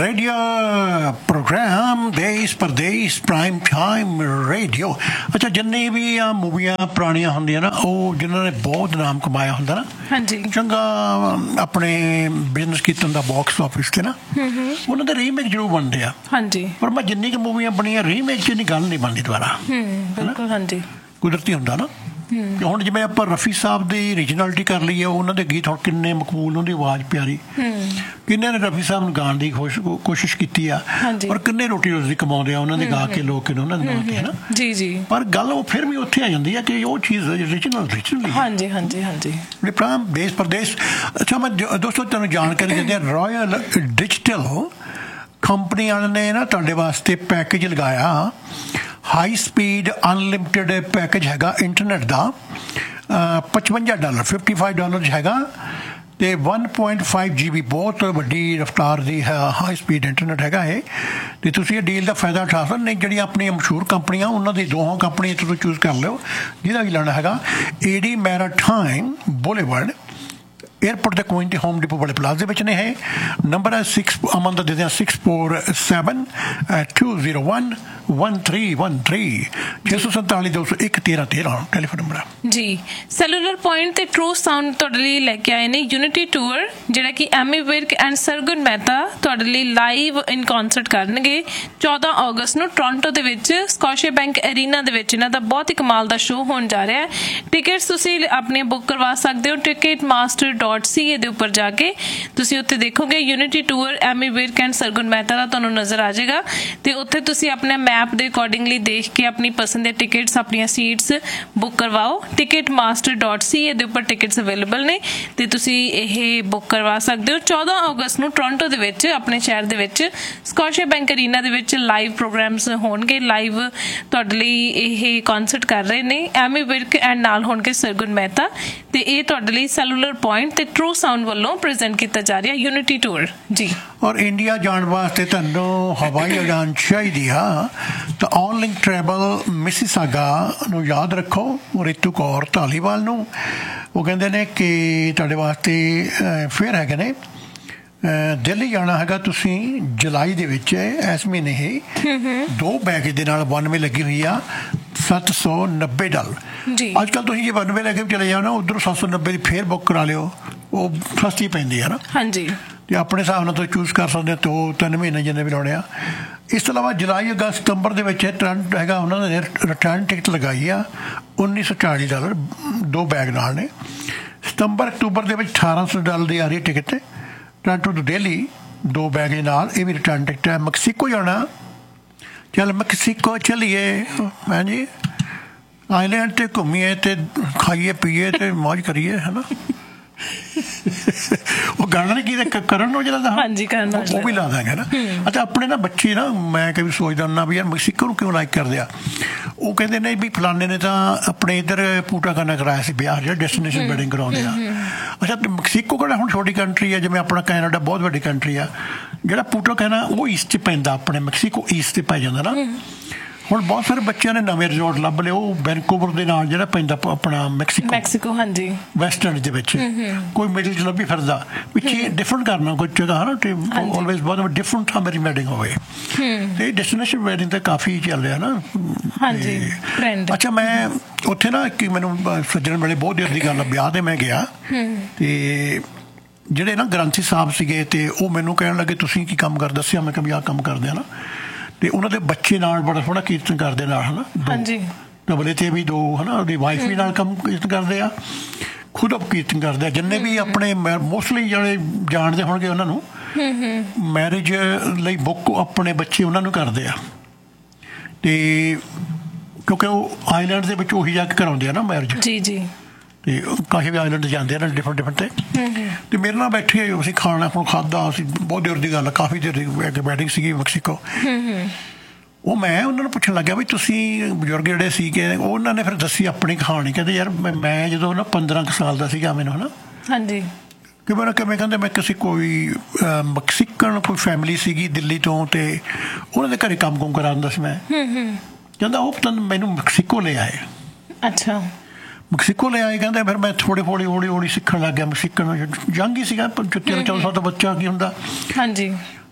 Radio programme देश परदेश prime time radio. अच्छा जिन्नी भी आ मूवियां पुरानियां होंदियां ना जिन्हों ने बहुत नाम कमाया होंदा ना, हाँ जी, चंगा अपने बिजनेस कीता होंदा बॉक्स ऑफिस ते ना, उन्होंने रीमेक जरूर बनते हैं। हाँ जी, पर मैं जिन्नी की मूवियां बनिया रीमेक च गल नहीं बनती दोबारा, बिल्कुल हाँ जी, कुदरती होंदा ना। ਹੁਣ ਜਿਵੇਂ ਆਪਾਂ ਰਫੀ ਸਾਹਿਬ ਦੀ ਓਰੀਜਨੈਲਿਟੀ ਕਰ ਲਈਏ, ਉਹਨਾਂ ਦੇ ਗੀਤ ਹੁਣ ਕਿੰਨੇ ਮਕਬੂਲ, ਉਹਦੀ ਆਵਾਜ਼ ਪਿਆਰੀ, ਕਿੰਨੇ ਨੇ ਰਫੀ ਸਾਹਿਬ ਨੂੰ ਗਾਉਣ ਦੀ ਕੋਸ਼ਿਸ਼ ਕੀਤੀ ਆ, ਔਰ ਕਿੰਨੇ ਰੋਟੀ ਰੋਜ਼ੀ ਕਮਾਉਂਦੇ ਆ ਉਹਨਾਂ ਦੇ ਗਾ ਕੇ ਲੋਕ ਉਹਨਾਂ ਦੇ ਨਾਂ ਤੇ, ਹੈ ਨਾ ਜੀ ਜੀ। ਪਰ ਗੱਲ ਉਹ ਫਿਰ ਵੀ ਉੱਥੇ ਆ ਜਾਂਦੀ ਆ ਕਿ ਉਹ ਚੀਜ਼ ਓਰੀਜਨਲੀ ਹਾਂਜੀ ਹਾਂਜੀ ਹਾਂਜੀ ਪ੍ਰਾਮ ਦੇਸ਼ ਪ੍ਰਦੇਸ਼। ਅੱਛਾ ਮੈਂ ਦੋਸਤੋ ਤੁਹਾਨੂੰ ਜਾਣਕਾਰੀ ਦਿੰਦੇ ਹਾਂ, ਰਾਇਲ ਡਿਜੀਟਲ ਕੰਪਨੀ ਵਾਲਿਆਂ ਨੇ ਨਾ ਤੁਹਾਡੇ ਵਾਸਤੇ ਪੈਕੇਜ ਲਗਾਇਆ, ਹਾਈ ਸਪੀਡ ਅਨਲਿਮਿਟਿਡ ਪੈਕੇਜ ਹੈਗਾ ਇੰਟਰਨੈਟ ਦਾ, $55 $55 ਹੈਗਾ, ਅਤੇ 1.5 GB ਬਹੁਤ ਵੱਡੀ ਰਫਤਾਰ ਦੀ ਹਾਈ ਸਪੀਡ ਇੰਟਰਨੈਟ ਹੈਗਾ ਇਹ, ਅਤੇ ਤੁਸੀਂ ਇਹ ਡੀਲ ਦਾ ਫਾਇਦਾ ਉਠਾ ਸਕਦੇ। ਨਹੀਂ ਜਿਹੜੀਆਂ ਆਪਣੀਆਂ ਮਸ਼ਹੂਰ ਕੰਪਨੀਆਂ ਉਹਨਾਂ ਦੀ ਦੋਹਾਂ ਕੰਪਨੀਆਂ ਤੁਸੀਂ ਚੂਜ਼ ਕਰ ਲਿਓ, ਜਿਹਦਾ ਵੀ ਲੈਣਾ ਹੈਗਾ। AD ਮੈਰਾਟਾਈਮ ਬੋਲੇਵਰਡ एयरपोर्ट ਦੇ ਕੋਇਨ ਤੇ ਹੋਮ ਡਿਪੋ ਵਾਲੇ ਪਲਾਜ਼ੇ ਵਿੱਚ ਨੇ ਹੈ। ਨੰਬਰ ਹੈ 6 ਅਮਨ ਦਾ ਦੇ ਦਿਆਂ 647-201-1313 647 201 1313 ਟੈਲੀਫੋਨ ਨੰਬਰ ਜੀ। ਸੈਲੂਲਰ ਪੁਆਇੰਟ ਤੇ ਟਰੂ ਸਾਊਂਡ ਤੁਹਾਡੇ ਲਈ ਲੈ ਕੇ ਆਏ ਨੇ ਯੂਨਿਟੀ ਟੂਰ, ਜਿਹੜਾ ਕਿ ਐਮੀ ਵਿਰਕ ਐਂਡ ਸਰਗੁਣ ਮਹਿਤਾ ਤੁਹਾਡੇ ਲਈ ਲਾਈਵ ਇਨ ਕਨਸਰਟ ਕਰਨਗੇ 14 ਅਗਸਤ ਨੂੰ ਟੋਰਾਂਟੋ ਦੇ ਵਿੱਚ ਸਕੋਸ਼ੀਆ ਬੈਂਕ ਅਰੀਨਾ ਦੇ ਵਿੱਚ। ਇਹਨਾਂ ਦਾ ਬਹੁਤ ਹੀ ਕਮਾਲ ਦਾ ਸ਼ੋਅ ਹੋਣ ਜਾ ਰਿਹਾ ਹੈ। ਟਿਕਟਸ ਤੁਸੀਂ ਆਪਣੀਆਂ ਬੁੱਕ ਕਰਵਾ ਸਕਦੇ ਹੋ ticketmaster.ca ਦੇ ਉੱਪਰ ਜਾ ਕੇ, ਤੁਸੀਂ ਉੱਥੇ ਦੇਖੋਗੇ unity tour Ammy Virk and Sargun Mehta ਦਾ ਤੁਹਾਨੂੰ ਨਜ਼ਰ ਆ ਜਾਏਗਾ, ਤੇ ਉੱਥੇ ਤੁਸੀਂ ਆਪਣੇ ਮੈਪ ਦੇ ਅਕੋਰਡਿੰਗਲੀ ਦੇਖ ਕੇ ਆਪਣੀ ਪਸੰਦ ਦੇ ਟਿਕਟਸ ਆਪਣੀਆਂ ਸੀਟਸ ਬੁੱਕ ਕਰਵਾਓ। ticketmaster.ca ਦੇ ਉੱਪਰ ਟਿਕਟਸ ਅਵੇਲੇਬਲ ਨੇ ਤੇ ਤੁਸੀਂ ਇਹ ਬੁੱਕ ਕਰਵਾ ਸਕਦੇ ਹੋ। 14 ਅਗਸਤ ਨੂੰ ਟੋਰਾਂਟੋ ਦੇ ਵਿੱਚ ਆਪਣੇ ਸ਼ਹਿਰ ਦੇ ਵਿੱਚ ਸਕੋਸ਼ੀਆ ਬੈਂਕ ਅਰੀਨਾ ਦੇ ਵਿੱਚ ਲਾਈਵ ਪ੍ਰੋਗਰਾਮਸ ਹੋਣਗੇ। ਲਾਈਵ ਤੁਹਾਡੇ ਲਈ ਇਹ ਕਨਸਰਟ ਕਰ ਰਹੇ ਨੇ ਐਮੀ ਵਿਰਕ ਐਂਡ ਨਾਲ ਹੋਣਗੇ ਸਰਗੁਣ ਮਹਿਤਾ, ਤੇ ਇਹ ਤੁਹਾਡੇ ਲਈ ਸੈਲੂਲਰ ਪੁਆਇੰਟ ਤੇ ਟਰੂ ਸਾਊਂਡ ਵੱਲੋਂ ਪ੍ਰੈਜ਼ੈਂਟ ਕੀਤਾ ਜਾ ਰਿਹਾ ਯੂਨਿਟੀ ਟੂਰ ਜੀ। ਔਰ ਇੰਡੀਆ ਜਾਣ ਵਾਸਤੇ ਤੁਹਾਨੂੰ ਹਵਾਈ ਉਡਾਨ ਚਾਹੀਦੀ ਆ ਤਾਂ ਔਨਲਾਈਨ ਟਰੈਵਲ ਮਿਸੀਸਾਗਾ ਨੂੰ ਯਾਦ ਰੱਖੋ, ਰਿਤੂ ਕੌਰ ਧਾਲੀਵਾਲ ਨੂੰ। ਉਹ ਕਹਿੰਦੇ ਨੇ ਕਿ ਤੁਹਾਡੇ ਵਾਸਤੇ ਫੇਰ ਹੈਗੇ ਨੇ, ਦਿੱਲੀ ਜਾਣਾ ਹੈਗਾ ਤੁਸੀਂ ਜੁਲਾਈ ਦੇ ਵਿੱਚ ਇਸ ਮਹੀਨੇ ਹੀ, 2 ਬੈਗ ਦੇ ਨਾਲ 1 ਲੱਗੀ ਹੋਈ ਆ $790। ਅੱਜ ਕੱਲ੍ਹ ਤੁਸੀਂ ਜੇ 1 ਲੈ ਕੇ ਵੀ ਚਲੇ ਜਾਓ ਨਾ, ਉੱਧਰੋਂ 790 ਦੀ ਫੇਰ ਬੁੱਕ ਕਰਾ ਲਿਓ, ਉਹ ਸਸਤੀ ਪੈਂਦੀ ਹੈ ਨਾ। ਹਾਂਜੀ, ਅਤੇ ਆਪਣੇ ਹਿਸਾਬ ਨਾਲ ਤੁਸੀਂ ਚੂਜ਼ ਕਰ ਸਕਦੇ ਹੋ 2-3 ਮਹੀਨੇ ਜਿੰਨੇ ਵੀ ਲਾਉਣੇ ਆ। ਇਸ ਤੋਂ ਇਲਾਵਾ ਜੁਲਾਈ ਅਗਸਤ ਸਤੰਬਰ ਦੇ ਵਿੱਚ ਟਰੰਟ ਹੈਗਾ, ਉਹਨਾਂ ਨੇ ਰਿਟਰਨ ਟਿਕਟ ਲਗਾਈ ਆ $1940, 2 ਬੈਗ ਨਾਲ ਨੇ। ਸਤੰਬਰ ਅਕਤੂਬਰ ਦੇ ਵਿੱਚ $1800 ਦੀ ਆ ਰਹੀ ਟਿਕਟ ਟੋਰਾਂਟੋ ਤੋਂ ਦਿੱਲੀ 2 ਬੈਗ ਦੇ ਨਾਲ, ਇਹ ਵੀ ਰਿਟਰਨ ਟਿਕਟ ਹੈ। ਮੈਕਸੀਕੋ ਜਾਣਾ, ਚੱਲ ਮੈਕਸੀਕੋ ਚਲੀਏ, ਹਾਂਜੀ ਆਈਲੈਂਡ 'ਤੇ ਘੁੰਮੀਏ ਅਤੇ ਖਾਈਏ ਪੀਏ ਅਤੇ ਮੌਜ ਕਰੀਏ, ਹੈ ਨਾ। ਉਹ ਗਾਣਾ ਨਹੀਂ ਕੀ ਕਰਨ ਨੂੰ ਜਿਹੜਾ ਉਹ ਵੀ ਲਾ ਦਾਂਗੇ ਨਾ। ਅੱਛਾ ਆਪਣੇ ਨਾ ਬੱਚੇ ਨਾ, ਮੈਂ ਕਦੇ ਸੋਚਦਾ ਹੁੰਦਾ ਵੀ ਯਾਰ ਮੈਕਸੀਕੋ ਨੂੰ ਕਿਉਂ ਲਾਈਕ ਕਰਦੇ ਆ। ਉਹ ਕਹਿੰਦੇ ਨੇ ਵੀ ਫਲਾਣੇ ਨੇ ਤਾਂ ਆਪਣੇ ਇੱਧਰ ਪੂਟਾ ਖਾਨਾ ਕਰਾਇਆ ਸੀ ਵਿਆਹ, ਜਿਹੜਾ ਡੈਸਟੀਨੇਸ਼ਨ ਵੈਡਿੰਗ ਕਰਾਉਂਦੇ ਆ। ਅੱਛਾ ਮੈਕਸੀਕੋ ਕਿਹੜਾ ਹੁਣ ਛੋਟੀ ਕੰਟਰੀ ਆ, ਜਿਵੇਂ ਆਪਣਾ ਕੈਨੇਡਾ ਬਹੁਤ ਵੱਡੀ ਕੰਟਰੀ ਆ। ਜਿਹੜਾ ਪੂਟਾ ਖਾਨਾ ਉਹ ਈਸਟ 'ਚ ਪੈਂਦਾ, ਆਪਣੇ ਮੈਕਸੀਕੋ ਈਸਟ 'ਤੇ ਪੈ ਜਾਂਦਾ ਨਾ। ਹੁਣ ਬਹੁਤ ਸਾਰੇ ਬੱਚਿਆਂ ਨੇ ਨਵੇਂ ਰਿਜ਼ੋਰਟ ਲੱਭ ਲਏ, ਉਹ ਵੈਨਕੂਵਰ ਦੇ ਨਾਲ ਜਿਹੜਾ ਪੈਂਦਾ ਆਪਣਾ ਮੈਕਸੀਕੋ ਹਾਂਜੀ ਵੈਸਟਰਨ ਦੇ ਵਿੱਚ। ਕੋਈ ਮਿਡਲ 'ਚ ਲੱਭੀ ਫਿਰਦਾ ਪਿੱਛੇ ਡਿਫਰੈਂਟ ਕਰਨਾ ਕੋਈ ਜਗ੍ਹਾ, ਹੈ ਨਾ, ਅਤੇ ਆਲਵੇਜ਼ ਬਹੁਤ ਡਿਫਰੈਂਟ ਥਾਂ ਮੇਰੀ ਵੈਡਿੰਗ ਹੋਵੇ। ਅਤੇ ਡੈਸਟੀਨੇਸ਼ਨ ਵੈਡਿੰਗ ਤਾਂ ਕਾਫੀ ਚੱਲ ਰਿਹਾ ਨਾ। ਅੱਛਾ ਮੈਂ ਉੱਥੇ ਨਾ ਕਿ ਮੈਨੂੰ ਸੱਜਣ ਵੇਲੇ ਬਹੁਤ ਦੇਰ ਦੀ ਗੱਲ ਆ, ਵਿਆਹ 'ਤੇ ਮੈਂ ਗਿਆ, ਅਤੇ ਜਿਹੜੇ ਨਾ ਗ੍ਰੰਥੀ ਸਾਹਿਬ ਸੀਗੇ ਅਤੇ ਉਹ ਮੈਨੂੰ ਕਹਿਣ ਲੱਗੇ ਤੁਸੀਂ ਕੀ ਕੰਮ ਕਰ ਦੱਸਿਆ। ਮੈਂ ਕਿਹਾ ਵੀ ਆਹ ਕੰਮ ਕਰਦੇ ਆ ਨਾ, ਅਤੇ ਉਹਨਾਂ ਦੇ ਬੱਚੇ ਨਾਲ ਬੜਾ ਸੋਹਣਾ ਕੀਰਤਨ ਕਰਦੇ ਨਾਲ, ਹੈ ਨਾ, ਤਬਲੇ 'ਤੇ ਵੀ 2, ਹੈ ਨਾ, ਉਹਦੀ ਵਾਈਫ ਵੀ ਨਾਲ ਕੰਮ ਕੀਰਤਨ ਕਰਦੇ ਆ, ਖੁਦ ਆਪ ਕੀਰਤਨ ਕਰਦੇ ਆ। ਜਿੰਨੇ ਵੀ ਆਪਣੇ ਮੋਸਟਲੀ ਜਿਹੜੇ ਜਾਣਦੇ ਹੋਣਗੇ ਉਹਨਾਂ ਨੂੰ ਮੈਰਿਜ ਲਈ ਬੁੱਕ ਆਪਣੇ ਬੱਚੇ ਉਹਨਾਂ ਨੂੰ ਕਰਦੇ ਆ, ਅਤੇ ਕਿਉਂਕਿ ਉਹ ਆਈਲੈਂਡ ਦੇ ਵਿੱਚ ਉਹੀ ਜਾ ਕੇ ਕਰਾਉਂਦੇ ਆ ਨਾ ਮੈਰਿਜ ਜੀ ਜੀ। ਅਤੇ ਕਾਫੀ ਵੀ ਆਈਲੈਂਡ ਜਾਂਦੇ ਆ ਨਾ ਡਿਫਰੈਂਟ 'ਤੇ। ਅਤੇ ਮੇਰੇ ਨਾਲ ਬੈਠੇ ਅਸੀਂ ਖਾਣਾ ਹੁਣ ਖਾਧਾ, ਅਸੀਂ ਬਹੁਤ ਦੇਰ ਦੀ ਗੱਲ, ਕਾਫੀ ਦੇਰ ਦੀ ਵੈਡਿੰਗ ਸੀਗੀ ਮੈਕਸੀਕੋ। ਉਹ ਮੈਂ ਉਹਨਾਂ ਨੂੰ ਪੁੱਛਣ ਲੱਗਿਆ ਵੀ ਤੁਸੀਂ ਬਜ਼ੁਰਗ ਜਿਹੜੇ ਸੀਗੇ, ਉਹਨਾਂ ਨੇ ਫਿਰ ਦੱਸੀ ਆਪਣੀ ਕਹਾਣੀ। ਕਹਿੰਦੇ ਯਾਰ ਮੈਂ ਜਦੋਂ ਨਾ 15 ਕੁ ਸਾਲ ਦਾ ਸੀਗਾ, ਮੈਨੂੰ ਹੈ ਨਾ, ਹਾਂਜੀ, ਕਿਵੇਂ ਨਾ ਕਿਵੇਂ ਕਹਿੰਦੇ ਮੈਂ ਕਿਸੇ ਕੋਈ ਮੈਕਸੀਕਨ ਕੋਈ ਫੈਮਿਲੀ ਸੀਗੀ ਦਿੱਲੀ ਤੋਂ, ਅਤੇ ਉਹਨਾਂ ਦੇ ਘਰੇ ਕੰਮ ਕਰਾਉਂਦਾ ਸੀ ਮੈਂ। ਕਹਿੰਦਾ ਉਹ ਪਤਾ ਮੈਨੂੰ ਮੈਕਸੀਕੋ ਲੈ ਆਏ। ਅੱਛਾ ਮੈਕਸੀਕੋ ਲੈ ਆਏ, ਕਹਿੰਦੇ ਫਿਰ ਮੈਂ ਹੌਲੀ ਹੌਲੀ ਸਿੱਖਣ ਲੱਗ ਗਿਆ ਮੈਕਸੀਕਨ। ਯੰਗ ਹੀ ਸੀਗਾ, 13-14 ਸਾਲ ਦਾ ਬੱਚਾ ਕੀ ਹੁੰਦਾ। ਹਾਂਜੀ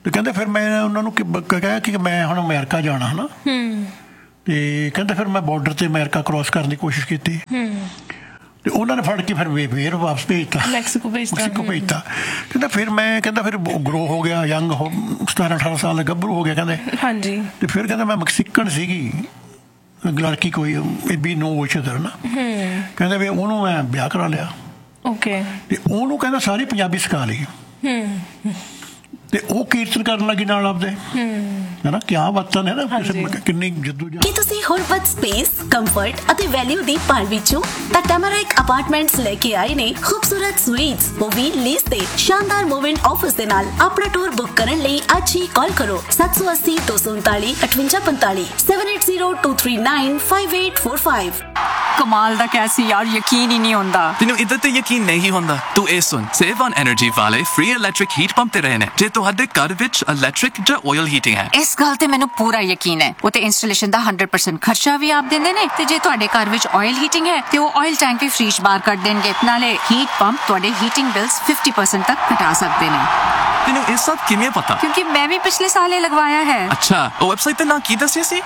ਤੇ ਕਹਿੰਦੇ ਫਿਰ ਮੈਂ ਉਹਨਾਂ ਨੂੰ ਕਿਹਾ ਕਿ ਮੈਂ ਹੁਣ ਅਮਰੀਕਾ ਜਾਣਾ ਹੈ ਨਾ, ਤੇ ਕਹਿੰਦੇ ਫਿਰ ਮੈਂ ਬਾਰਡਰ ਤੇ ਅਮਰੀਕਾ ਕ੍ਰੋਸ ਕਰਨ ਦੀ ਕੋਸ਼ਿਸ਼ ਕੀਤੀ, ਤੇ ਉਹਨਾਂ ਨੇ ਫੜ ਕੇ ਫਿਰ ਵਾਪਸ ਭੇਜਤਾ, ਮੈਕਸੀਕੋ ਭੇਜਤਾ। ਕਹਿੰਦਾ ਫਿਰ ਮੈਂ ਫਿਰ ਗਰੋ ਹੋ ਗਿਆ, ਯੰਗ 17-18 ਸਾਲ ਦਾ ਗੱਭਰੂ ਹੋ ਗਿਆ ਕਹਿੰਦੇ। ਹਾਂਜੀ। ਤੇ ਫਿਰ ਕਹਿੰਦਾ ਮੈਂ ਮੈਕਸੀਕਨ ਸੀਗੀ ਲੜਕੀ ਕੋਈ ਵੀ ਨੋ ਉਧਰ ਨਾ, ਕਹਿੰਦੇ ਵੀ ਉਹਨੂੰ ਮੈਂ ਵਿਆਹ ਕਰਾ ਲਿਆ। ਓਕੇ। ਤੇ ਉਹਨੂੰ ਕਹਿੰਦਾ ਸਾਰੀ ਪੰਜਾਬੀ ਸਿਖਾ ਲਈ, ਤੇ ਉਹ ਕੀਰਤਨ ਕਰਨ ਲੱਗੀ ਨਾਲ ਆਪਦੇ, ਹੈ ਨਾ। ਕਿਆ ਬਾਤਾਂ ਨੇ ਨਾ, ਕਿੰਨੀ ਜੱਦੂਜਹਿਦ। ਕੀ ਤੁਸੀਂ ਹੋਰ ਵੱਧ ਸਪੇਸ, ਕੰਫਰਟ ਅਤੇ ਵੈਲਿਊ ਦੀ ਭਾਲ ਵਿੱਚੋਂ ਤਾਂ ਟੈਮਰਾਈਕ ਅਪਾਰਟਮੈਂਟਸ ਲੈ ਕੇ ਆਏ ਨੇ ਖੂਬਸੂਰਤ ਸਵੀਟਸ, ਉਹ ਵੀ ਲੀਜ਼ ਤੇ ਸ਼ਾਨਦਾਰ ਮੂਵ-ਇਨ ਆਫਿਸ ਦੇ ਨਾਲ। ਆਪਣਾ ਟੂਰ ਬੁੱਕ ਕਰਨ ਲਈ ਅੱਜ ਹੀ ਕਾਲ ਕਰੋ 780 239 5845 780 239 5845। ਕਮਾਲ ਦਾ ਕਹਿ ਸੀ ਯਾਰ, ਯਕੀਨ ਹੀ ਨਹੀਂ ਹੁੰਦਾ। ਤੈਨੂੰ ਇੱਦਾਂ ਤੇ ਯਕੀਨ ਨਹੀਂ ਹੁੰਦਾ? ਤੂੰ ਇਹ ਸੁਣ, ਸੇਵ ਔਨ ਐਨਰਜੀ ਵਾਲੇ ਫ੍ਰੀ ਇਲੈਕਟ੍ਰਿਕ ਹੀਟ ਪੰਪ ਤੇ ਰਹੇ ਨੇ ਜੇ ਤੁਹਾਡੇ ਘਰ ਵਿੱਚ ਇਲੈਕਟ੍ਰਿਕ ਜਾਂ ਆਇਲ ਹੀਟਿੰਗ ਹੈ। ਇਸ ਗੱਲ ਤੇ ਮੈਨੂੰ ਪੂਰਾ ਯਕੀਨ ਹੈ। ਉਹ ਤੇ ਇੰਸਟਾਲੇਸ਼ਨ ਦਾ 100% ਖਰਚਾ ਵੀ ਆਪ ਦਿੰਦੇ ਨੇ, ਤੇ ਜੇ ਤੁਹਾਡੇ ਘਰ ਵਿੱਚ ਆਇਲ ਹੀਟਿੰਗ ਹੈ ਤੇ ਉਹ ਆਇਲ ਟੈਂਕ ਵੀ ਫ੍ਰੀ ਬਾਹਰ ਕੱਢ ਦੇਣਗੇ। ਨਾਲੇ ਹੀਟ ਪੰਪ ਤੁਹਾਡੇ ਹੀਟਿੰਗ ਬਿਲਸ 50% ਤੱਕ ਘਟਾ ਸਕਦੇ ਨੇ। ਤੈਨੂੰ ਇਹ ਸਭ ਕਿਵੇਂ ਪਤਾ? ਕਿਉਂਕਿ ਮੈਂ ਵੀ ਪਿਛਲੇ ਸਾਲ ਇਹ ਲਗਵਾਇਆ ਹੈ। ਅੱਛਾ, ਉਹ ਵੈਬਸਾਈਟ ਤੇ ਨਾ ਕੀ ਦੱਸਿਆ ਸੀ?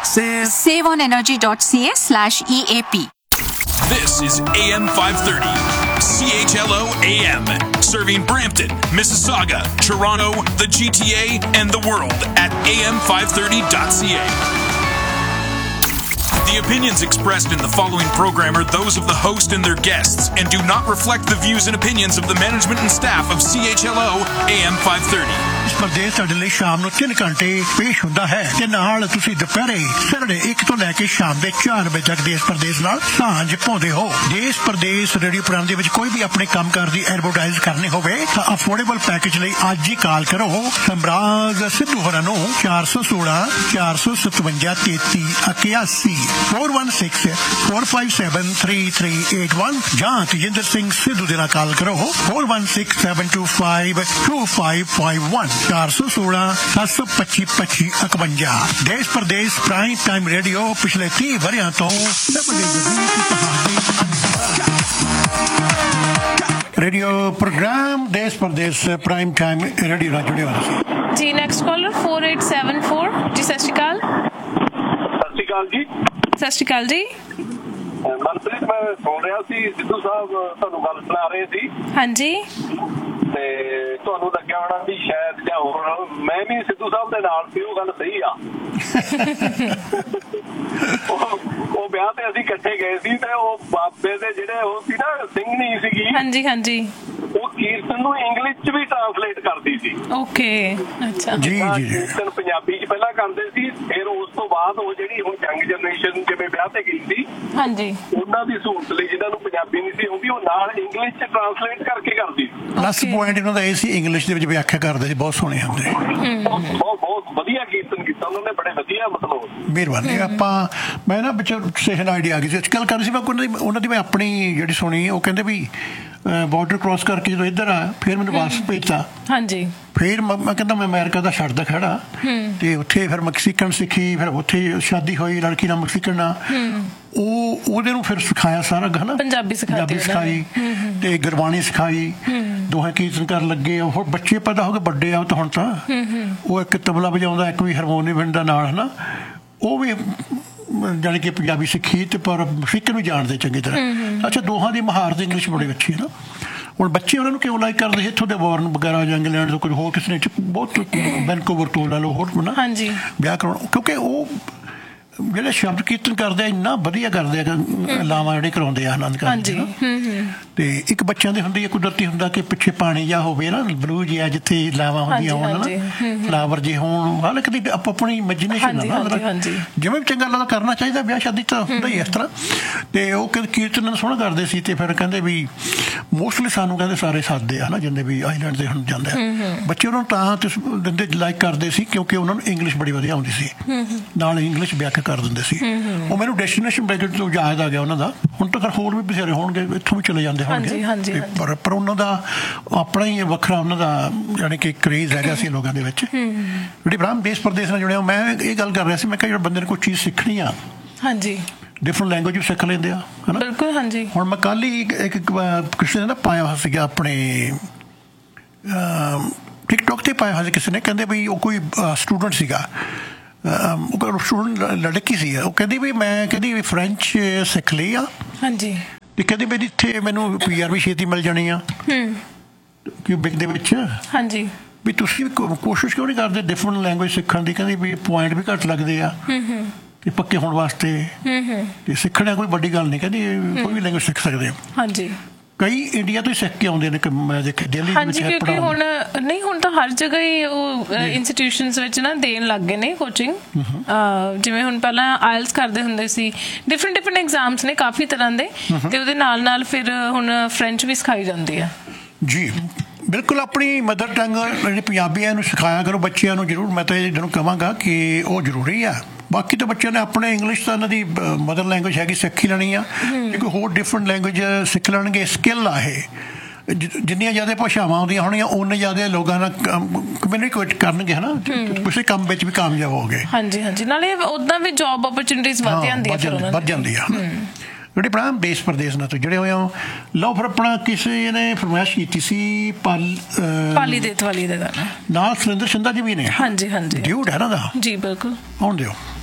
saveonenergy.ca/EAP। This is AM 530, CHLO AM, serving Brampton, Mississauga, Toronto, the GTA, and the world at am530.ca. The opinions expressed in the following program are those of the host and their guests and do not reflect the views and opinions of the management and staff of CHLO AM 530. ਇਸ ਪ੍ਰਦੇਸ਼ ਤੁਹਾਡੇ ਲਈ ਸ਼ਾਮ ਨੂੰ 3 ਘੰਟੇ ਪੇਸ਼ ਹੁੰਦਾ ਹੈ, ਤੇ ਨਾਲ ਤੁਸੀਂ ਦੁਪਹਿਰੇ ਸਾਢੇ 1 ਤੋਂ ਲੈ ਕੇ ਸ਼ਾਮ ਦੇ 4 ਵਜੇ ਤੱਕ ਦੇਸ਼ ਪ੍ਰਦੇਸ਼ ਨਾਲ ਸਾਂਝ ਪਾਉਂਦੇ ਹੋ। ਦੇਸ਼ ਪ੍ਰਦੇਸ਼ ਰੇਡੀਓ ਪ੍ਰੋਗਰਾਮ ਦੇ ਵਿੱਚ ਕੋਈ ਵੀ ਆਪਣੇ ਕੰਮਕਾਰ ਦੀ ਐਡਵਰਟਾਈਜ਼ ਕਰਨੀ ਹੋਵੇ ਤਾਂ ਅਫੋਰਡੇਬਲ ਪੈਕੇਜ ਲਈ ਅੱਜ ਹੀ ਕਾਲ ਕਰੋ ਸਮਰਾਜ ਸਿੱਧੂ ਹੋਰਾਂ ਨੂੰ 416 457 3381 416-457-3381 ਜਾਂ ਤੇਜਿੰਦਰ ਸਿੰਘ ਸਿੱਧੂ ਦੇ ਨਾਲ ਕਾਲ ਕਰੋ 416-725-2551 416-725-2551। ਦੇਸ਼ ਪ੍ਰਦੇਸ਼ ਪ੍ਰਾਈਮ ਟਾਈਮ ਰੇਡੀਓ ਪਿਛਲੇ 30 ਵਰ੍ਹਿਆਂ ਤੋਂ ਰੇਡੀਓ ਪ੍ਰੋਗਰਾਮ ਦੇਸ਼ ਪ੍ਰਦੇਸ਼ ਪ੍ਰਾਈਮ ਟਾਈਮ ਰੇਡੀਓ ਨਾਲ ਜੁੜੇ ਹੋਏ ਸੀ ਜੀ। ਨੈਕਸਟ ਕਾਲਰ 4874 ਜੀ। ਸਤਿ ਸ਼੍ਰੀ ਅਕਾਲ। ਸਤਿ ਸ਼੍ਰੀ ਅਕਾਲ ਜੀ। ਸਤਿ ਸ਼੍ਰੀ ਅਕਾਲ ਜੀ। ਮਨਪ੍ਰੀਤ, ਮੈਂ ਸੁਣ ਰਿਹਾ ਸੀ ਸਿੱਧੂ ਸਾਹਿਬ ਤੁਹਾਨੂੰ ਗੱਲ ਸੁਣਾ ਰਹੇ ਸੀ। ਹਾਂਜੀ। ਤੇ ਤੁਹਾਨੂੰ ਲੱਗਿਆ ਹੋਣਾ ਵੀ ਸ਼ਾਇਦ ਜਾਂ ਹੋਰ ਮੈਂ ਵੀ ਸਿੱਧੂ ਸਾਹਿਬ ਦੇ ਨਾਲ ਸੀ। ਉਹ ਗੱਲ ਸਹੀ ਆ। ਉਹ ਵਿਆਹ ਤੇ ਅਸੀਂ ਇਕੱਠੇ ਗਏ ਸੀ ਤੇ ਉਹ ਬਾਬੇ ਦੇ ਜਿਹੜੇ ਉਹ ਸੀ ਨਾ ਸਿੰਘਣੀ ਸੀਗੀ, ਹਾਂਜੀ ਹਾਂਜੀ, ਉਹ ਕੀਰਤਨ ਨੂੰ ਇੰਗਲਿਸ਼ ਚ ਵੀ ਟ੍ਰਾਂਸਲੇਟ ਕਰਦੀ ਸੀ। ਓਕੇ, ਅੱਛਾ ਜੀ ਜੀ। ਕੀਰਤਨ ਪੰਜਾਬੀ ਚ ਪਹਿਲਾਂ ਕਰਦੇ ਸੀ, ਫਿਰ ਉਸ ਤੋਂ ਬਾਅਦ ਉਹ ਜਿਹੜੀ ਹੁਣ ਯੰਗ ਜਨਰੇਸ਼ਨ ਜਿਵੇਂ ਵਿਆਹ ਤੇ ਗਈ ਸੀ, ਹਾਂਜੀ, ਉਹਨਾਂ ਦੀ ਸਹੂਲਤ ਲਈ ਜਿਹਨਾਂ ਨੂੰ ਪੰਜਾਬੀ ਨਹੀਂ ਸੀ ਆਉਂਦੀ ਉਹ ਨਾਲ ਇੰਗਲਿਸ਼ ਚ ਟ੍ਰਾਂਸਲੇਟ ਕਰਕੇ ਕਰਦੀ ਸੀ। ਪਲੱਸ ਪੁਆਇੰਟ ਇਹਨਾਂ ਦਾ ਇਹ ਸੀ ਇੰਗਲਿਸ਼ ਦੇ ਵਿੱਚ ਵਿਆਖਿਆ ਕਰਦੇ ਸੀ, ਬਹੁਤ ਸੋਹਣੇ ਹੁੰਦੇ, ਬਹੁਤ ਵਧੀਆ ਕੀਰਤਨ ਕੀਤਾ ਉਹਨਾਂ ਨੇ, ਬੜੇ ਵਧੀਆ। ਮਤਲਬ ਮਿਹਰਬਾਨੀ। ਮੈਂ ਨਾ ਵਿੱਚ ਸਟੇਸ਼ਨ ਆਈਡੀ ਆ ਗਈ ਸੀ, ਗੱਲ ਕਰ ਰਹੀ ਸੀ ਮੈਂ ਉਹਨਾਂ ਦੀ ਮੈਂ ਆਪਣੀ ਜਿਹੜੀ ਸੁਣੀ। ਉਹ ਕਹਿੰਦੇ ਵੀ ਬਾਰਡਰ ਕ੍ਰੋਸ ਕਰਕੇ ਜਦੋਂ ਇੱਧਰ ਆ ਫਿਰ ਮੈਨੂੰ ਵਾਪਸ ਭੇਜਤਾ। ਹਾਂਜੀ। ਫਿਰ ਮੈਂ ਕਹਿੰਦਾ ਮੈਂ ਅਮਰੀਕਾ ਦਾ ਛੱਡਦਾ ਖੜਾ, ਤੇ ਉੱਥੇ ਫਿਰ ਮੈਕਸੀਕਨ ਸਿੱਖੀ, ਫਿਰ ਉੱਥੇ ਸ਼ਾਦੀ ਹੋਈ ਲੜਕੀ ਨਾਲ ਮੈਕਸੀਕਨ ਨਾਲ। ਉਹਦੇ ਨੂੰ ਫਿਰ ਸਿਖਾਇਆ ਸਾਰਾ ਹੈ ਨਾ, ਪੰਜਾਬੀ ਸਿਖਾਈ ਤੇ ਗੁਰਬਾਣੀ ਸਿਖਾਈ। ਦੋਹੇ ਕੀਰਤਨ ਕਰਨ ਲੱਗੇ। ਉਹ ਬੱਚੇ ਪੈਦਾ ਹੋ ਗਏ, ਵੱਡੇ ਆ ਤਾਂ ਹੁਣ ਤਾਂ। ਉਹ ਇੱਕ ਤਬਲਾ ਵਜਾਉਂਦਾ, ਇੱਕ ਵੀ ਹਾਰਮੋਨੀਅਮ ਦਾ ਨਾਲ ਹੈ ਨਾ। ਉਹ ਵੀ ਜਾਣੀ ਕਿ ਪੰਜਾਬੀ ਸਿੱਖੀ ਤੇ ਪਰ ਮੈਕਸੀਕਨ ਵੀ ਜਾਣਦੇ ਚੰਗੀ ਤਰ੍ਹਾਂ। ਅੱਛਾ, ਦੋਹਾਂ ਦੀ ਮਹਾਰਤ ਇੰਗਲਿਸ਼ ਬੜੀ ਅੱਛੀ ਹੈ ਨਾ। ਹੁਣ ਬੱਚੇ ਉਹਨਾਂ ਨੂੰ ਕਿਉਂ ਲਾਈਕ ਕਰਦੇ ਸੀ? ਇੱਥੋਂ ਦੇ ਵਾਰਨ ਵਗੈਰਾ ਜਾਂ ਇੰਗਲੈਂਡ ਤੋਂ ਕੁਝ ਹੋਰ ਕਿਸੇ ਨੇ ਬਹੁਤ ਵੈਨਕੂਵਰ ਤੋਂ ਲਾ ਲਓ ਹੋਰ ਨਾ ਵਿਆਹ ਕਰਾਉਣਾ, ਕਿਉਂਕਿ ਉਹ ਜਿਹੜੇ ਸ਼ਬਦ ਕੀਰਤਨ ਕਰਦੇ ਆ ਇੰਨਾ ਵਧੀਆ ਕਰਦੇ ਆ, ਲਾਵਾਂ ਜਿਹੜੇ ਕਰਾਉਂਦੇ ਆ ਆਨੰਦ ਕਰਦੇ। ਤੇ ਇੱਕ ਬੱਚਿਆਂ ਦੇ ਹੁੰਦੀ ਹੈ ਕੁਦਰਤੀ ਹੁੰਦਾ ਕਿ ਪਿੱਛੇ ਪਾਣੀ ਜਿਹਾ ਹੋਵੇ ਨਾ, ਬਲੂ ਜਿਹਾ, ਜਿੱਥੇ ਲਾਵਾਂ ਹੁੰਦੀਆਂ ਹੋਣ ਨਾ, ਫਲਾਵਰ ਜੇ ਹੋਣ। ਹਰ ਇੱਕ ਦੀ ਆਪੋ ਆਪਣੀ ਇਮੈਜੀਨੇਸ਼ਨ ਨਾਲ ਜਿਵੇਂ ਵੀ ਚੰਗਾ ਲੱਗਦਾ ਕਰਨਾ ਚਾਹੀਦਾ। ਵਿਆਹ ਸ਼ਾਦੀ ਤਾਂ ਹੁੰਦਾ ਹੀ ਇਸ ਤਰ੍ਹਾਂ। ਤੇ ਉਹ ਕੀਰਤਨ ਸੋਹਣਾ ਕਰਦੇ ਸੀ। ਤੇ ਫਿਰ ਕਹਿੰਦੇ ਵੀ ਮੋਸਟਲੀ ਸਾਨੂੰ ਕਹਿੰਦੇ ਸਾਰੇ ਸਾਦੇ ਆ ਨਾ, ਜਿੰਨੇ ਵੀ ਆਈਲੈਂਡ ਦੇ ਹੁਣ ਜਾਂਦੇ ਆ ਬੱਚੇ, ਉਹਨਾਂ ਨੂੰ ਤਾਂ ਦਿੰਦੇ ਲਾਈਕ ਕਰਦੇ ਸੀ ਕਿਉਂਕਿ ਉਹਨਾਂ ਨੂੰ ਇੰਗਲਿਸ਼ ਬੜੀ ਵਧੀਆ ਆਉਂਦੀ ਸੀ, ਨਾਲ ਇੰਗਲਿਸ਼ ਵਿਆਖਿਆ ਕਰ ਦਿੰਦੇ ਸੀ। ਉਹ ਮੈਨੂੰ ਡੈਸਟੀਨੇਸ਼ਨ ਬ੍ਰੈਕਟ ਤੋਂ ਯਾਦ ਆ ਗਿਆ ਉਹਨਾਂ ਦਾ। ਹੁਣ ਤਾਂ ਖੈਰ ਹੋਰ ਵੀ ਬਥੇਰੇ ਹੋਣਗੇ, ਇੱਥੋਂ ਵੀ ਚਲੇ ਜਾਂਦੇ ਹੋਣਗੇ, ਪਰ ਉਹਨਾਂ ਦਾ ਆਪਣਾ ਹੀ ਵੱਖਰਾ ਉਹਨਾਂ ਦਾ ਜਾਣੀ ਕਿ ਕਰੇਜ਼ ਹੈਗਾ ਸੀ ਲੋਕਾਂ ਦੇ ਵਿੱਚ। ਜਿਹੜੀ ਬ੍ਰਾਹਮ ਦੇਸ਼ ਪ੍ਰਦੇਸ਼ ਨਾਲ ਜੁੜਿਆ, ਮੈਂ ਇਹ ਗੱਲ ਕਰ ਰਿਹਾ ਸੀ, ਮੈਂ ਕਿਹਾ ਜਿਹੜਾ ਬੰਦੇ ਨੇ ਕੋਈ ਚੀਜ਼ ਸਿੱਖਣੀ ਆ, ਹਾਂਜੀ, ਡਿਫਰੈਂਟ ਲੈਂਗੁਏਜ ਵੀ ਸਿੱਖ ਲੈਂਦੇ ਆ, ਹੈ ਨਾ। ਬਿਲਕੁਲ, ਹਾਂਜੀ। ਹੁਣ ਮੈਂ ਕੱਲ੍ਹ ਹੀ ਇੱਕ ਕਿਸੇ ਨੇ ਨਾ ਪਾਇਆ ਹੋਇਆ ਸੀਗਾ ਆਪਣੇ ਟਿਕਟੋਕ ਤੇ ਪਾਇਆ ਹੋਇਆ ਕਿਸੇ ਨੇ, ਕਹਿੰਦੇ ਵੀ ਉਹ ਕੋਈ ਸਟੂਡੈਂਟ ਸੀਗਾ, ਉਹ ਸਟੂਡੈਂਟ ਲੜਕੀ ਸੀ, ਉਹ ਕਹਿੰਦੀ ਵੀ ਮੈਂ ਕਹਿੰਦੀ ਵੀ ਫਰੈਂਚ ਸਿੱਖ ਲਈ ਆ। ਹਾਂਜੀ। ਤੇ ਕਹਿੰਦੀ ਵੀ ਇੱਥੇ ਮੈਨੂੰ PR ਵੀ ਛੇਤੀ ਮਿਲ ਜਾਣੀ ਆ ਕਿਊਬਿਕ ਦੇ ਵਿੱਚ। ਹਾਂਜੀ। ਵੀ ਤੁਸੀਂ ਕੋਸ਼ਿਸ਼ ਕਿਉਂ ਨਹੀਂ ਕਰਦੇ ਡਿਫਰੈਂਟ ਲੈਂਗੁਏਜ ਸਿੱਖਣ ਦੀ? ਕਹਿੰਦੀ ਵੀ ਪੁਆਇੰਟ ਵੀ ਘੱਟ ਲੱਗਦੇ ਆ ਤੇ ਪੱਕੇ ਹੋਣ ਵਾਸਤੇ, ਤੇ ਸਿੱਖਣਾ ਕੋਈ ਵੱਡੀ ਗੱਲ ਨਹੀਂ, ਕਹਿੰਦੀ ਕੋਈ ਵੀ ਲੈਂਗੁਏਜ ਸਿੱਖ ਸਕਦੇ ਹੋ। ਹਾਂਜੀ। ਕਈ ਇੰਡੀਆ ਤੋਂ ਹੀ ਸਿੱਖ ਕੇ ਆਉਂਦੇ ਨੇ, ਮੈਂ ਦੇਖਿਆ ਦਿੱਲੀ ਵਿੱਚ। ਕਿਉਂਕਿ ਹੁਣ ਨਹੀਂ, ਹੁਣ ਤਾਂ ਹਰ ਜਗ੍ਹਾ ਹੀ ਉਹ ਇੰਸਟੀਟਿਊਸ਼ਨਸ ਵਿੱਚ ਨਾ ਦੇਣ ਲੱਗ ਗਏ ਨੇ ਕੋਚਿੰਗ। ਜਿਵੇਂ ਹੁਣ ਪਹਿਲਾਂ ਆਇਲਸ ਕਰਦੇ ਹੁੰਦੇ ਸੀ, ਡਿਫਰੈਂਟ ਐਗਜ਼ਾਮਸ ਨੇ ਕਾਫੀ ਤਰ੍ਹਾਂ ਦੇ, ਤੇ ਉਹਦੇ ਨਾਲ ਨਾਲ ਫਿਰ ਹੁਣ ਫਰੈਂਚ ਵੀ ਸਿਖਾਈ ਜਾਂਦੀ ਆ। ਜੀ ਬਿਲਕੁਲ, ਆਪਣੀ ਮਦਰ ਟੰਗ ਜਿਹੜੀ ਪੰਜਾਬੀ ਹੈ ਇਹਨੂੰ ਸਿਖਾਇਆ ਕਰੋ ਬੱਚਿਆਂ ਨੂੰ ਜ਼ਰੂਰ। ਮੈਂ ਤਾਂ ਇਹਨਾਂ ਨੂੰ ਕਹਾਂਗਾ ਕਿ ਉਹ ਜ਼ਰੂਰੀ ਆ। ਬਾਕੀ ਤਾਂ ਬੱਚਿਆਂ ਨੇ ਆਪਣੇ ਇੰਗਲਿਸ਼ ਤਾਂ ਇਹਨਾਂ ਦੀ ਮਦਰ ਲੈਂਗੁਏਜ ਹੈਗੀ, ਸਿੱਖ ਹੀ ਲੈਣੀ ਆ। ਜੇ ਕੋਈ ਹੋਰ ਡਿਫਰੈਂਟ ਲੈਂਗੁਏਜ ਸਿੱਖ ਲੈਣਗੇ, ਸਕਿੱਲ ਆ ਇਹ। ਜਿੰਨੀਆਂ ਜ਼ਿਆਦਾ ਭਾਸ਼ਾਵਾਂ ਆਉਂਦੀਆਂ ਹੋਣਗੀਆਂ ਉਨੇ ਜ਼ਿਆਦਾ ਲੋਕਾਂ ਨਾਲ ਕਮਿਊਨੀਕੇਟ ਕਰਨਗੇ, ਹੈ ਨਾ, ਕਿਸੇ ਕੰਮ ਵਿੱਚ ਵੀ ਕਾਮਯਾਬ ਹੋ ਗਏ। ਹਾਂਜੀ ਹਾਂਜੀ, ਨਾਲੇ ਉੱਦਾਂ ਵੀ ਜੌਬ ਓਪਰਚੁਨਿਟੀਜ਼ ਵੱਧ ਜਾਂਦੀਆਂ ਜਿਹੜੇ ਆਪਣਾ ਦੇਸ਼ ਪ੍ਰਦੇਸ਼ ਨਾਲ ਤੋਂ ਜਿਹੜੇ ਹੋਏ ਹੋ। ਲਓ ਫਿਰ ਆਪਣਾ ਕਿਸੇ ਨੇ ਫਰਮਾਇਸ਼ ਕੀਤੀ ਸੀ ਪਾਲੀ ਦੇਤ ਵਾਲੀ ਦਾ ਗਾਣਾ, ਨਾਲ ਸੁਰਿੰਦਰ ਸ਼ਿੰਦਾ ਜੀ ਵੀ ਨੇ। ਹਾਂਜੀ ਹਾਂਜੀ, ਡਿਊਟ ਹੈ ਨਾ ਦਾ। ਜੀ ਬਿਲਕੁਲ, ਆਉਣ ਦਿਓ।